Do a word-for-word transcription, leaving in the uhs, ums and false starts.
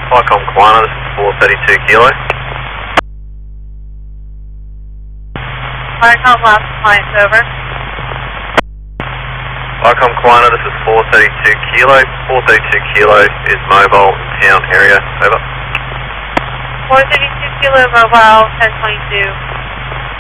Flycom Kiwana, this is four thirty-two Kilo. Flycom last client, over. Flycom Kiwana, this is four thirty-two Kilo. four thirty-two Kilo is mobile town area, over. four thirty-two Kilo mobile, ten twenty-two.